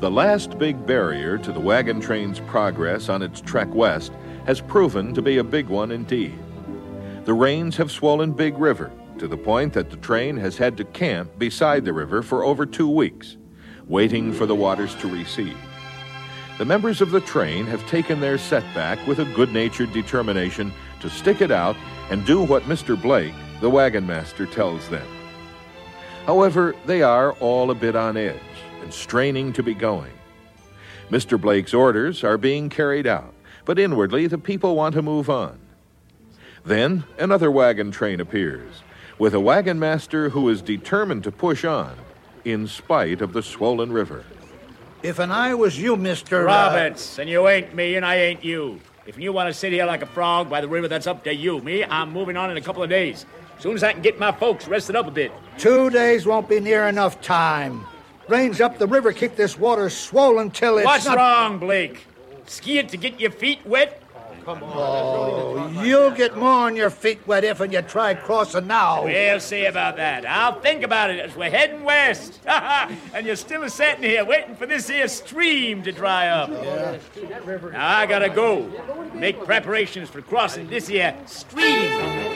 The last big barrier to the wagon train's progress on its trek west has proven to be a big one indeed. The rains have swollen Big River to the point that the train has had to camp beside the river for over 2 weeks, waiting for the waters to recede. The members of the train have taken their setback with a good-natured determination to stick it out and do what Mr. Blake, the wagon master, tells them. However, they are all a bit on edge and straining to be going. Mr. Blake's orders are being carried out, but inwardly the people want to move on. Then another wagon train appears, with a wagon master who is determined to push on, in spite of the swollen river. If I was you, Mr. Roberts, and you ain't me, and I ain't you. If you want to sit here like a frog by the river, that's up to you. Me, I'm moving on in a couple of days. As soon as I can get my folks rested up a bit. 2 days won't be near enough time. Rains up the river keep this water swollen till it's What's wrong, Blake? Scared to get your feet wet? Oh, you'll get more on your feet wet if you try crossing now. We'll see about that. I'll think about it as we're heading west. And you're still sitting here waiting for this here stream to dry up. Yeah. Now I gotta go. Make preparations for crossing this here stream.